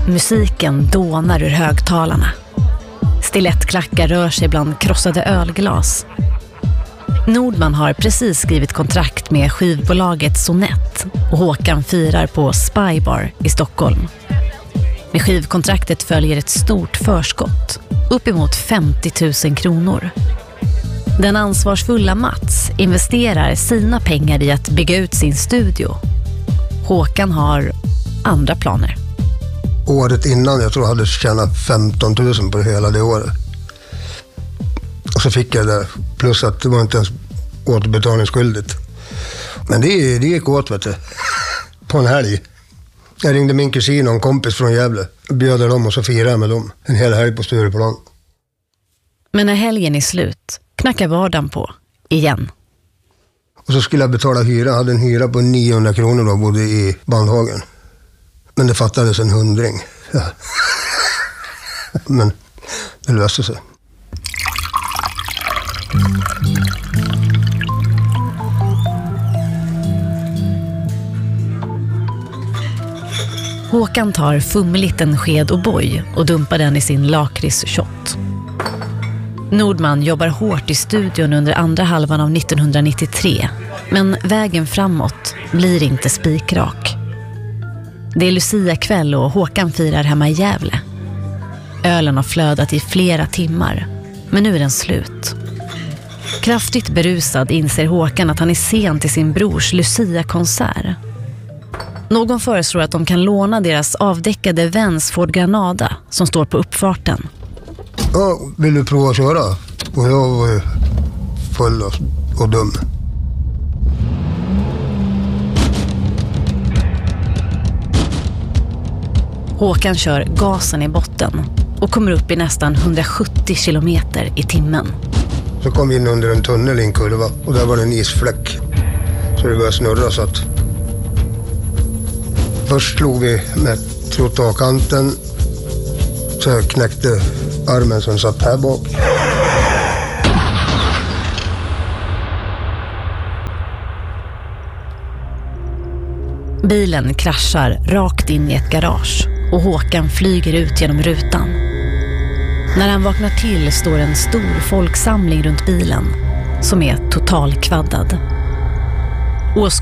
Musiken dånar ur högtalarna. Stilettklackar rör sig bland krossade ölglas. Nordman har precis skrivit kontrakt med skivbolaget Sonett och Håkan firar på Spybar i Stockholm. Med skivkontraktet följer ett stort förskott, uppemot 50 000 kronor. Den ansvarsfulla Mats investerar sina pengar i att bygga ut sin studio. Håkan har andra planer. Året innan, jag tror jag hade tjänat 15 000 på hela det året. Och så fick jag det, plus att det var inte ens återbetalningsskyldigt. Men det gick åt, vet du. På en helg. Jag ringde min kusin och en kompis från Gävle. Och bjöd dem och så firade jag med dem. En hel helg på Stureplan. Men när helgen är slut knackar vardagen på igen. Och så skulle jag betala hyra. Jag hade en hyra på 900 kronor och bodde i Bandhagen. Men det fattades en 100. Ja. Men det löste sig. Håkan tar fumligt en sked och boj och dumpar den i sin lakritsshot. Nordman jobbar hårt i studion under andra halvan av 1993, men vägen framåt blir inte spikrak. Det är Lucia-kväll och Håkan firar hemma i Gävle. Ölen har flödat i flera timmar, men nu är den slut. Kraftigt berusad inser Håkan att han är sen till sin brors Lucia-konsert. Någon föreslår att de kan låna deras avdäckade väns Ford Granada som står på uppfarten. Ja, vill du prova att köra? Och jag var full och dum. Håkan kör gasen i botten och kommer upp i nästan 170 kilometer i timmen. Så kom vi in under en tunnel i en kurva och där var det en isfläck. Så det började snurra så att... Först slog vi med trottoarkanten. Så jag knäckte armen som satt här bak. Bilen kraschar rakt in i ett garage och Håkan flyger ut genom rutan. När han vaknar till står en stor folksamling runt bilen som är totalkvaddad.